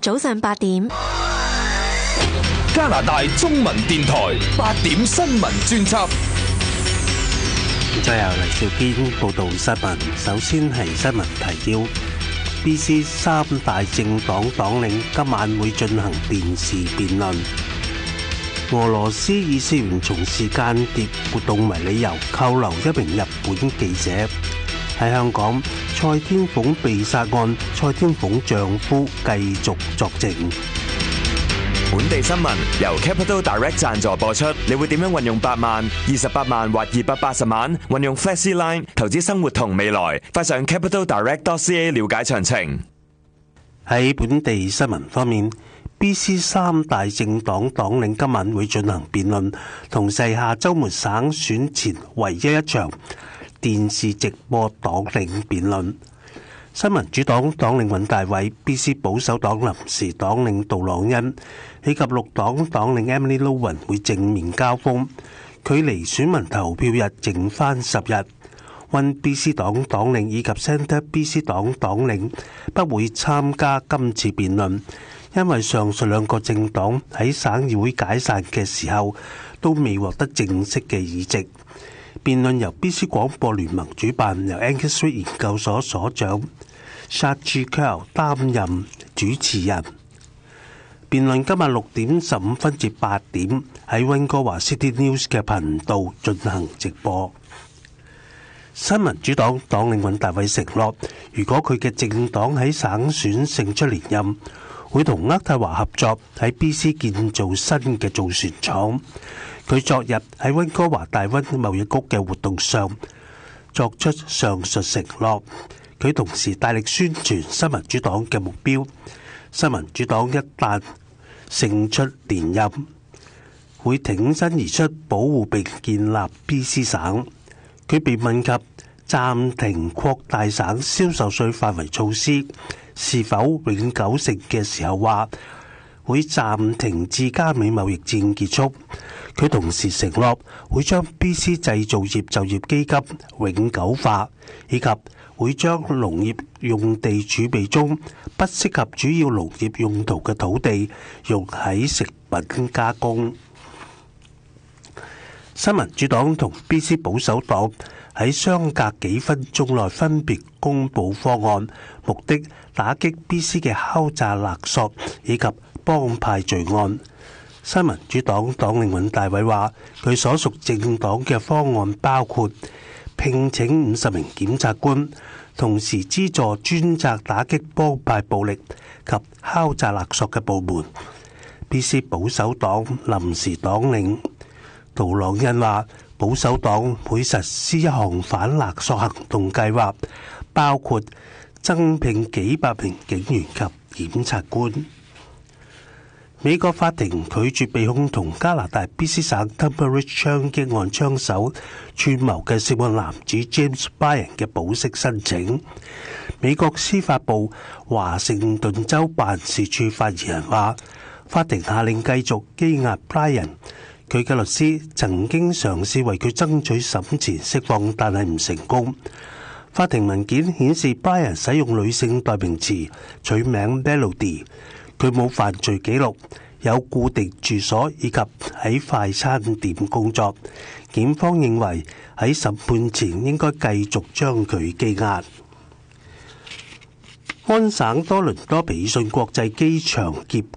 早上8點。 加拿大中文電台8點新聞專輯。 再由黎兆堅報道新聞。首先係新聞提要。BC 三大政黨黨領今晚會進行電視辯論。俄羅斯以涉嫌從事間諜活動為理由扣留一名日本記者。喺香港，蔡天鳳被殺案，蔡天鳳丈夫繼續作證。 本地新聞由 Capital Direct 贊助播出。你會點樣運用8萬、28萬或280萬？運用 FlexiLine 投資生活同未來。快上 capitaldirect.ca 了解詳情。 喺本地新聞方面，BC 三大政黨黨領今晚會進行辯論，同時下週末省選前唯一一場電視直播黨領辯論。新民主黨黨領尹大偉、BC 保守黨臨時黨領杜朗恩以及綠黨黨領 Emily Lowen 會正面交鋒，距離選民投票日剩返10日。溫 BC 黨黨領以及 Centre BC 黨黨領不會參加今次辯論，因為上述兩個政黨喺省議會解散嘅時候都未獲得正式嘅議席。辯論由 BC 廣播聯盟主辦，由 Angus Reid 研究所所長 Shachi Kurl 擔任主持人。辯論今日6點15分至8點喺溫哥華 City News 嘅頻道進行直播。新民主黨黨領尹大偉承諾，如果佢嘅政黨喺省選勝出連任，會同渥太華合作喺 BC 建造新嘅造船廠。佢昨日喺溫哥華大溫貿易局嘅活動上作出上述承諾。佢同時大力宣傳新民主黨嘅目標。新民主黨一旦勝出連任，會挺身而出保護並建立 BC 省。佢被問及暫停擴大省銷售稅範圍措施是否永久性嘅時候，話會暫停至加美貿易戰結束。佢同時承諾會將 BC 製造業就業基金永久化，以及會將農業用地儲備中不適合主要農業用途嘅土地用喺食品加工。新民主黨同 BC 保守黨喺相隔幾分鐘內分別公布方案，目的打擊 BC 嘅敲詐勒索以及幫派罪案。新民主黨黨領尹大偉話，佢所屬政黨嘅方案包括聘請50名檢察官，同時資助專責打擊幫派暴力及敲詐勒索嘅部門。BC 保守黨臨時黨領杜朗恩話，保守黨會實施一項反勒索行動計劃，包括增聘幾百名警員及檢察官。美國法庭拒絕被控同加拿大 BC 省 Tumble Ridge 槍擊案槍手串謀嘅涉案男子 James Bryan 嘅保釋申請。美國司法部華盛頓州辦事處發言人話，法庭下令繼續羈押 Bryan。佢嘅律師曾經嘗試為佢爭取審前釋放，但係唔成功。法庭文件顯示 Bryan 使用女性代名詞取名 Melody。佢冇犯罪記錄，有固定住所以及喺快餐店工作。檢方認為喺審判前應該繼續將佢羈押。安省多倫多皮爾遜國際機場劫